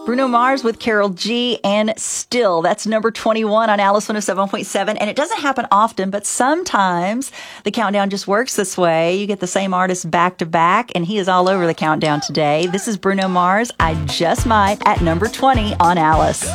Bruno Mars with Carol G and Still. That's number 21 on Alice 107.7. And it doesn't happen often, but sometimes the countdown just works this way. You get the same artist back to back, and he is all over the countdown today. This is Bruno Mars, I Just Might, at number 20 on Alice.